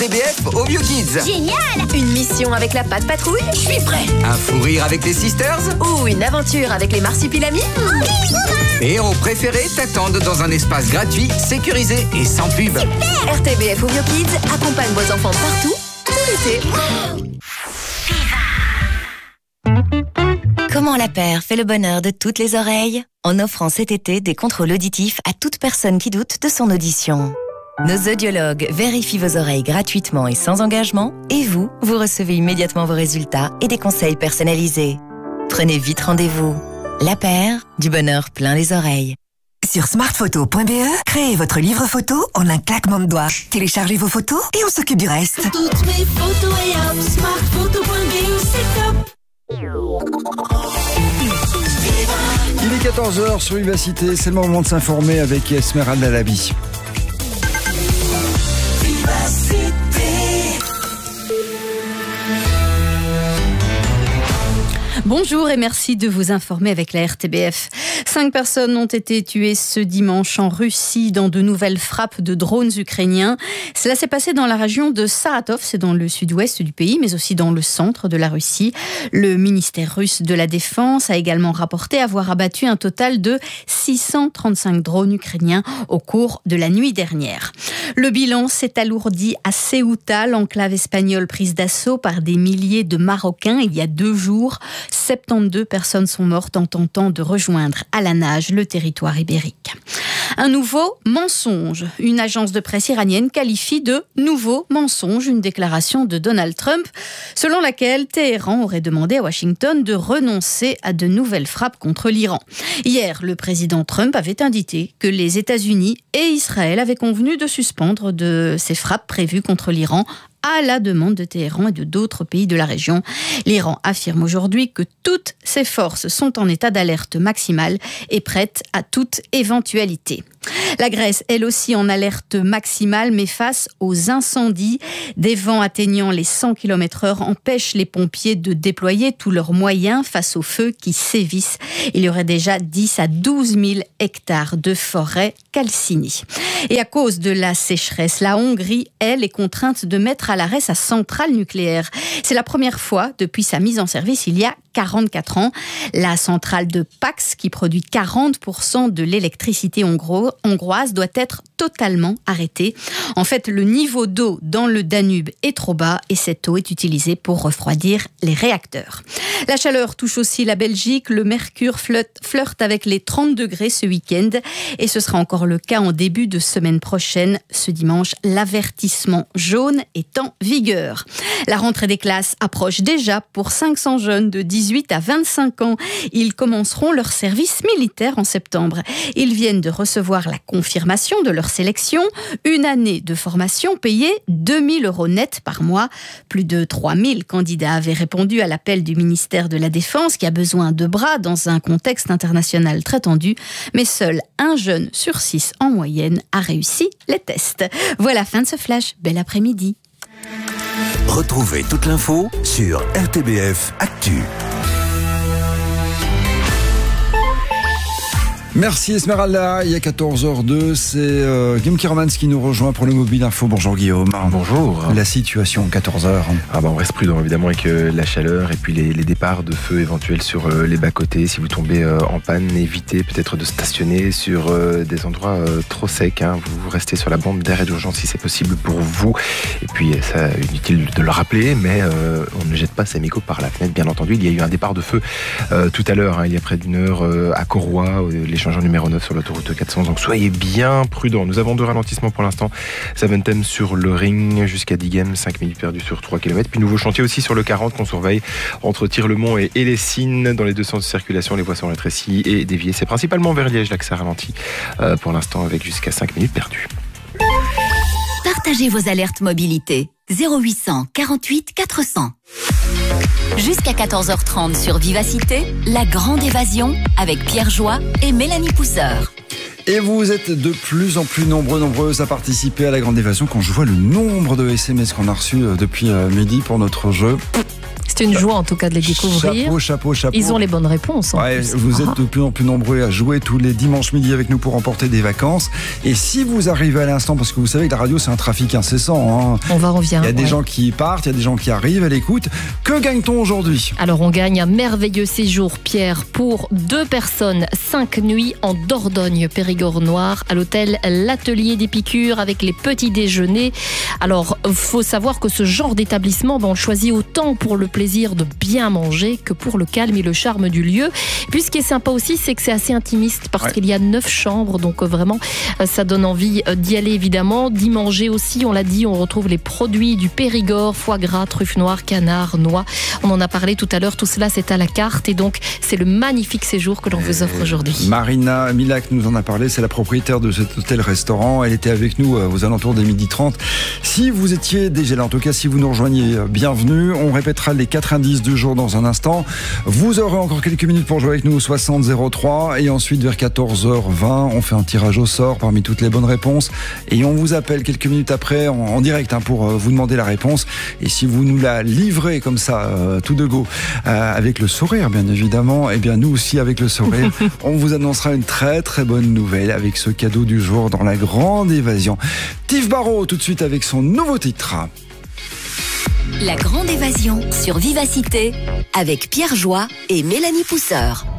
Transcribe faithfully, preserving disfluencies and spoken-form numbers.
R T B F au Vieux Kids. Génial! Une mission avec la Patte Patrouille? Je suis prêt. Un fou rire avec les Sisters? Ou une aventure avec les Marsupilamis? Tes héros préférés t'attendent dans un espace gratuit, sécurisé et sans pub. Super! R T B F au Vieux Kids accompagne vos enfants partout, tout l'été. Comment la paire fait le bonheur de toutes les oreilles? En offrant cet été des contrôles auditifs à toute personne qui doute de son audition. Nos audiologues vérifient vos oreilles gratuitement et sans engagement, et vous, vous recevez immédiatement vos résultats et des conseils personnalisés. Prenez vite rendez-vous. La paire, du bonheur plein les oreilles. Sur smartphoto point b e, créez votre livre photo en un claquement de doigts. Téléchargez vos photos et on s'occupe du reste. Toutes mes photos et hop, smartphoto point b e, c'est top. Il est quatorze heures sur Vivacité, c'est le moment de s'informer avec Esmeralda Labi. Bonjour et merci de vous informer avec la R T B F. Cinq personnes ont été tuées ce dimanche en Russie dans de nouvelles frappes de drones ukrainiens. Cela s'est passé dans la région de Saratov, c'est dans le sud-ouest du pays, mais aussi dans le centre de la Russie. Le ministère russe de la Défense a également rapporté avoir abattu un total de six cent trente-cinq drones ukrainiens au cours de la nuit dernière. Le bilan s'est alourdi à Ceuta, l'enclave espagnole prise d'assaut par des milliers de Marocains il y a deux jours. soixante-douze personnes sont mortes en tentant de rejoindre à la nage le territoire ibérique. Un nouveau mensonge. Une agence de presse iranienne qualifie de nouveau mensonge une déclaration de Donald Trump selon laquelle Téhéran aurait demandé à Washington de renoncer à de nouvelles frappes contre l'Iran. Hier, le président Trump avait indiqué que les États-Unis et Israël avaient convenu de suspendre de ces frappes prévues contre l'Iran à la demande de Téhéran et de d'autres pays de la région. L'Iran affirme aujourd'hui que toutes ses forces sont en état d'alerte maximale et prêtes à toute éventualité. La Grèce, elle aussi en alerte maximale, mais face aux incendies. Des vents atteignant les cent kilomètres heure empêchent les pompiers de déployer tous leurs moyens face aux feux qui sévissent. Il y aurait déjà dix à douze mille hectares de forêt calcinée. Et à cause de la sécheresse, la Hongrie, elle, est contrainte de mettre à l'arrêt sa centrale nucléaire. C'est la première fois depuis sa mise en service il y a quarante-quatre ans. La centrale de Pax, qui produit quarante pour cent de l'électricité hongro- hongroise, doit être totalement arrêtée. En fait, le niveau d'eau dans le Danube est trop bas et cette eau est utilisée pour refroidir les réacteurs. La chaleur touche aussi la Belgique. Le mercure flotte, flirte avec les trente degrés ce week-end et ce sera encore le cas en début de semaine prochaine. Ce dimanche, l'avertissement jaune est en vigueur. La rentrée des classes approche déjà pour cinq cents jeunes de dix-huit à vingt-cinq ans. Ils commenceront leur service militaire en septembre. Ils viennent de recevoir la confirmation de leur sélection. Une année de formation payée deux mille euros net par mois. Plus de trois mille candidats avaient répondu à l'appel du ministère de la Défense qui a besoin de bras dans un contexte international très tendu. Mais seul un jeune sur six en moyenne a réussi les tests. Voilà, fin de ce flash. Bel après-midi. Retrouvez toute l'info sur R T B F Actu. Merci Esmeralda, il y a quatorze heures deux, c'est euh, Guillaume Kirmans qui nous rejoint pour le Mobile Info. Bonjour Guillaume. Bonjour. La situation, quatorze heures. Ah bah on reste prudent évidemment avec euh, la chaleur et puis les, les départs de feu éventuels sur euh, les bas-côtés. Si vous tombez euh, en panne, évitez peut-être de stationner sur euh, des endroits euh, trop secs. Hein. Vous, vous restez sur la bande d'arrêt d'urgence si c'est possible pour vous. Et puis ça, inutile de le rappeler, mais euh, on ne jette pas ses mégots par la fenêtre, bien entendu. Il y a eu un départ de feu euh, tout à l'heure, hein, il y a près d'une heure euh, à Cauroy, euh, les l'échangeur numéro neuf sur l'autoroute quatre cents, donc soyez bien prudents. Nous avons deux ralentissements pour l'instant. Saventem sur le ring jusqu'à Dighem, cinq minutes perdues sur trois kilomètres. Puis nouveau chantier aussi sur le quarante qu'on surveille entre Tir-le-Mont et Lessines. Dans les deux sens de circulation, les voies sont rétrécies et déviées. C'est principalement vers Liège là que ça ralentit euh, pour l'instant avec jusqu'à cinq minutes perdues. Partagez vos alertes mobilité. zéro huit cent quarante-huit quatre cents. Jusqu'à quatorze heures trente sur Vivacité, la grande évasion avec Pierre Joie et Mélanie Pousseur. Et vous êtes de plus en plus nombreux, nombreuses à participer à la grande évasion quand je vois le nombre de S M S qu'on a reçus depuis midi pour notre jeu. C'est C'est une joie en tout cas de les découvrir. Chapeau, chapeau, chapeau. Ils ont les bonnes réponses. Ouais, plus. vous Ah. êtes de plus en plus nombreux à jouer tous les dimanches midi avec nous pour remporter des vacances. Et si vous arrivez à l'instant, parce que vous savez que la radio c'est un trafic incessant. Hein. On va, on vient. Il y a des ouais. gens qui partent, il y a des gens qui arrivent à l'écoute. Que gagne-t-on aujourd'hui ? Alors on gagne un merveilleux séjour, Pierre, pour deux personnes, cinq nuits en Dordogne, Périgord Noir, à l'hôtel L'Atelier d'Épicure avec les petits déjeuners. Alors, faut savoir que ce genre d'établissement, ben, on le choisit autant pour le plaisir de bien manger que pour le calme et le charme du lieu. Et puis ce qui est sympa aussi, c'est que c'est assez intimiste parce Ouais. qu'il y a neuf chambres, donc euh, vraiment, euh, ça donne envie euh, d'y aller évidemment, d'y manger aussi. On l'a dit, on retrouve les produits du Périgord, foie gras, truffes noires, canards, noix. On en a parlé tout à l'heure, tout cela c'est à la carte et donc c'est le magnifique séjour que l'on vous offre aujourd'hui. Marina Milac nous en a parlé, c'est la propriétaire de cet hôtel-restaurant. Elle était avec nous euh, aux alentours des midi trente. Si vous étiez déjà là, en tout cas si vous nous rejoignez, euh, bienvenue. On répétera les quatre indices du jour dans un instant. Vous aurez encore quelques minutes pour jouer avec nous au soixante zéro trois et ensuite vers quatorze heures vingt, on fait un tirage au sort parmi toutes les bonnes réponses et on vous appelle quelques minutes après en, en direct hein, pour euh, vous demander la réponse. Et si vous nous la livrez comme ça, euh, tout de go, euh, avec le sourire bien évidemment, et bien nous aussi avec le sourire, on vous annoncera une très très bonne nouvelle avec ce cadeau du jour dans la grande évasion. Tiff Barrow tout de suite avec son nouveau titre. La grande évasion sur Vivacité avec Pierre Joie et Mélanie Pousseur.